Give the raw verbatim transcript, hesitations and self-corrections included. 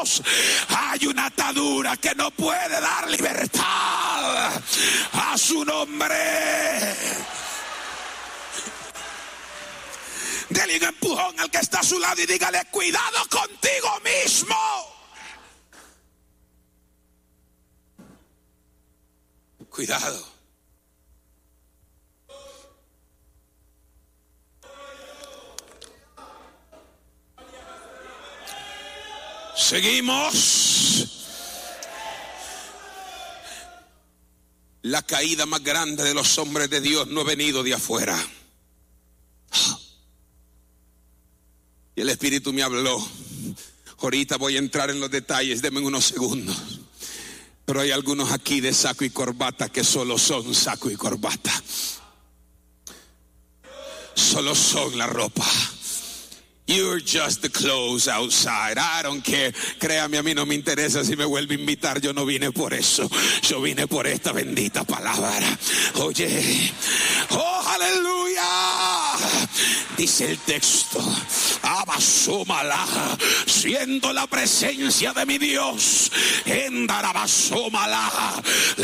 Dios, hay una atadura que no puede dar libertad. A su nombre. Dele un empujón al que está a su lado y dígale: cuidado contigo mismo. Cuidado. Seguimos. La caída más grande de los hombres de Dios no ha venido de afuera. Y el Espíritu me habló. Ahorita voy a entrar en los detalles, denme unos segundos. Pero hay algunos aquí de saco y corbata que solo son saco y corbata. Solo son la ropa. You're just the clothes outside. I don't care. Créame, a mí no me interesa si me vuelve a invitar. Yo no vine por eso. Yo vine por esta bendita palabra. Oye. Oh, aleluya. Dice el texto: Abasómala, siendo la presencia de mi Dios, en Darabasómala,